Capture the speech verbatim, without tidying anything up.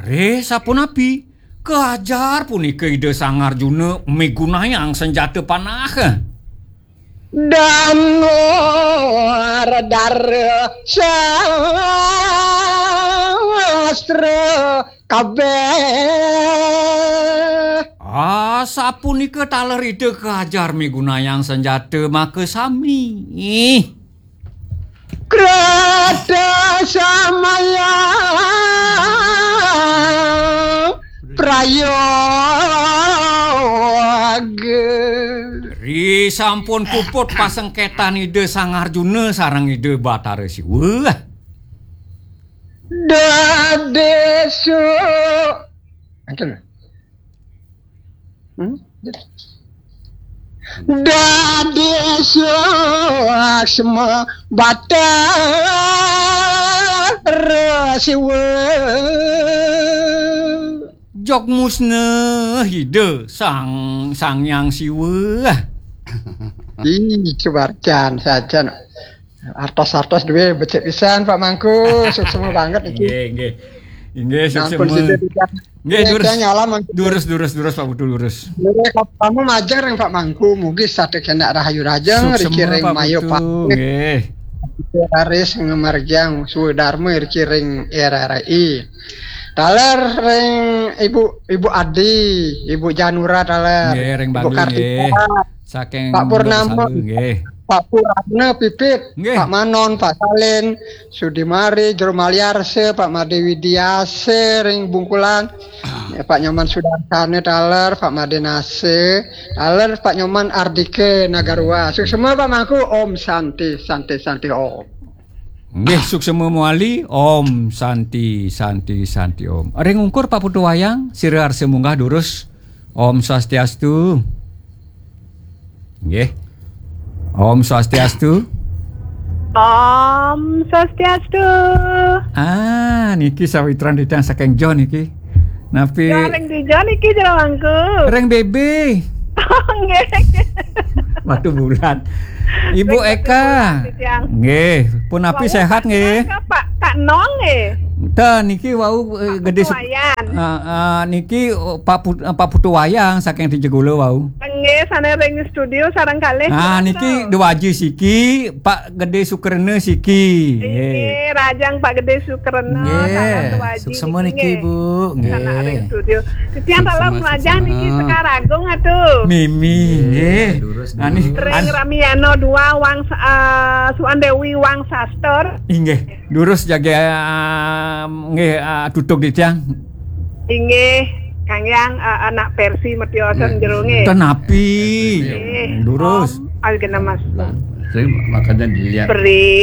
Are sapunapi keajar punika ide Sang Arjuna migunayang senjata panah. Dan radar sastra kabeh. Ah, sapunika taler ide keajar migunayang senjata maka sami. Krada samaya prayoga. Ri sampun puput pasengketan ide Sang Arjuna sareng ide Bathara Siwa. Dadesu. Anten. Hmm? Dadesu asma Bathara Siwa. Jog musnah ide sang sang yang Siwa. Ih, kebarcan saja. Artos-artos duwe becek pisan Pak Mangku, suksema banget iki. Nggih, nggih. Nggih, suksema. Nggih, durus. Durus, durus, durus Pak Putu lurus. Kamu majar yang Pak Mangku, mugi sadek hendak rahayu rajang rikiring mayo Pak. Nggih. Haris ngemarjang suwe dharma rikiring R R I. Taler ring Ibu Ibu Adi, Ibu Janura taler. Nggih, ring Ibu Bangli nggih. Kartika. Saking Pak Purnama, nggih. Pak Purana Pipit, Nggih. Pak Manon, Pak Salin, Sudimari, Jurmaliarse, Pak Made Widiase, ring Bungkulan, ya, Pak Nyoman Sudarsane taler, Pak Madenase, taler Pak Nyoman Ardike Nagarua. Semua Pak Mangku, Om Santi, Santi, Santi Om. Nggih, suksema muali Om Santi, Santi, Santi Om. Ring ungkur Pak Putu Wayang, sira arsa munggah durus. Om Swastiastu. Nggih. Om Swastiastu. Om Swastiastu. Ah, niki sawitran didang saking John niki. Napi Ya ring dijo niki jrawangku. Reng Bebe. Nggih. Watu bulan. Ibu Eka. Nggih, pun api sehat nggih. Pak Kak Nong nggih. Dan niki wau eh, gede su- uh, uh, niki oh, Pak Put- uh, Pak Putu Wayang saking Dijegolo wau. Nggih, sane ring studio sareng kalih. Ah niki Dewaji siki, Pak Gede Sukrene siki. Nggih, Rajang Pak Gede Sukrena, Nggih. Suksema niki Bu. Sana ring Nggih. studio. Titian dalam Rajang niki Sekaragung atuh. Mimi nggih. Ani Ring Ramiano dua Wang uh, Suandewi Wang Sastor. nggih, durus jaga uh, nggih uh, duduk di tiang. Inggih, Kang Yang uh, anak Persi Metiosen jero nggih. Tenapi. Nggih. Durus. Om, algena Mas. Saya makanya dilihat. Beri